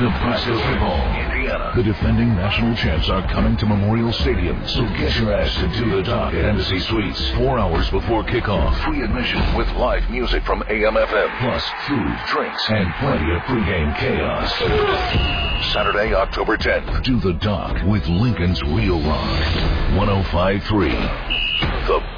Nebraska football, Indiana. The defending national champs are coming to Memorial Stadium, so get your ass to the dock at Embassy Suites 4 hours before kickoff. Free admission with live music from AM/FM, plus food, drinks, and plenty of pregame chaos. Saturday, October 10th, Do the Dock with Lincoln's Real Rock. 105.3 The